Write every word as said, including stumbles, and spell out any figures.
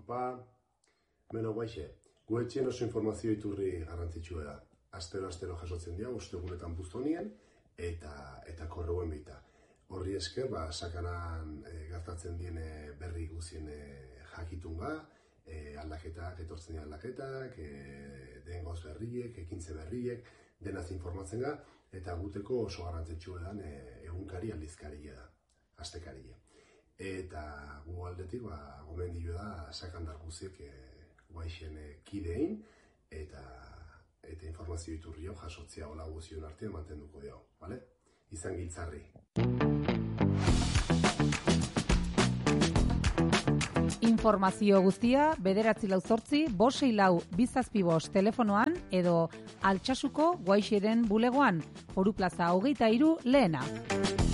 Ba, beno, baixe, gu etxen oso informazio iturri garrantzitsua da. Astero-astero jasotzen dira, ostegunetan buztonien, eta eta korreuen bita. Horri esker, ba, sakanan e, gertatzen diene berri guzien e, jakitun ga, e, aldaketak, etortzen dira aldaketak, e, den gauz berriek, ekintze berriek, denaz informatzen ga, eta guteko oso garrantzitsua da e, egunkari aldizkaria da, astekaria. Eta gu aldetik, ba, gomendio da sakandar guziek e, guaixen e, kidein, eta eta informazio iturri hau jasotzea hola guzion artean mantenduko dio, bale? Izan giltzarri. Informazio guztia bederatzi lau zortzi, bosei lau bizazpi bost telefonoan edo Altsasuko Guaixeren bulegoan, Foru Plaza hogeita hiru lehena.